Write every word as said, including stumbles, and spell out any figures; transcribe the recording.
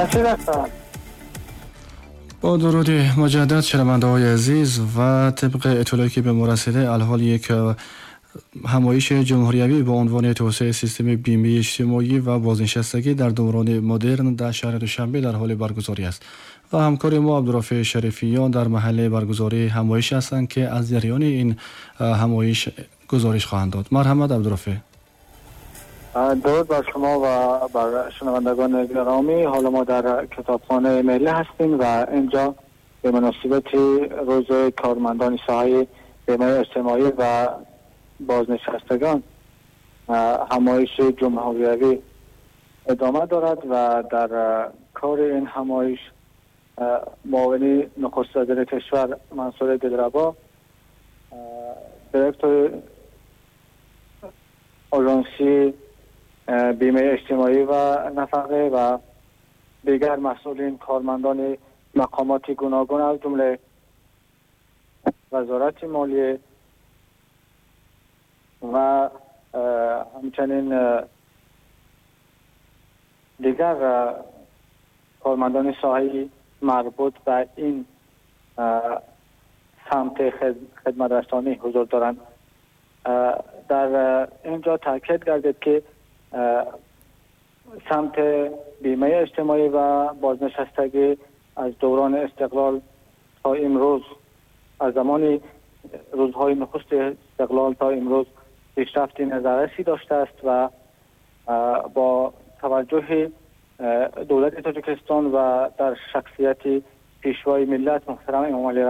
نصیر هستم. با درود مجدد شنونده های عزیز و طبق اطلاعی که به ما رسیده الحال یک همایش جمهوریوی با عنوان توسعه سیستم بیمه اجتماعی و بازنشستگی در دوران مدرن در شهر دوشنبه در حال برگزاری است و همکار ما عبدالرافع شریفیان در محل برگزاری همایش هستند که از جریان این همایش گزارش خواهند داد. مرحمت عبدالرافع. درود بر شما و بر شنوندگان گرامی. حالا ما در کتابخانه ملی هستیم و اینجا به مناسبت روز کارمندان ساحه بیمه اجتماعی و بازنشستگان همایش جمهوریوی ادامه دارد و در کار این همایش معاون نخست وزیر کشور منصور دلربا، دیرکتور آژانسی بیمه اجتماعی و نفقه و دیگر مسئولین کارمندان مقامات گوناگون از جمله وزارت مالیه و همچنین دیگر کارمندان ساحه مربوط به این سمت خدمت رسانی حضور دارند. در اینجا تاکید گردید که سمت بیمه اجتماعی و بازنشستگی از دوران استقلال تا امروز، از زمان روزهای نخست استقلال تا امروز پیشرفت نظررسی داشته است و با توجه دولت تاجیکستان و در شخصیت پیشوای ملت محترم امام علی